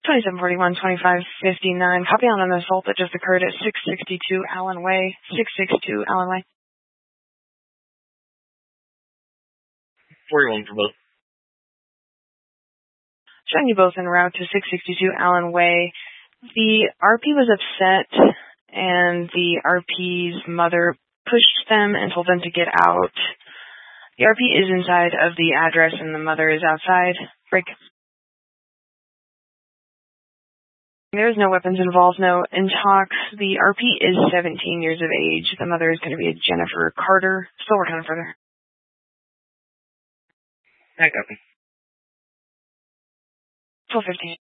2741, 2559. Copy on an assault that just occurred at 662 Allen Way. 662 Allen Way. 41 for both. Showing you both en route to 662 Allen Way. The RP was upset, and the RP's mother pushed them and told them to get out. The RP is inside of the address, and the mother is outside. Break. There is no weapons involved, no intox. The RP is 17 years of age. The mother is going to be a Jennifer Carter. Still working on further. I copy. 12:15.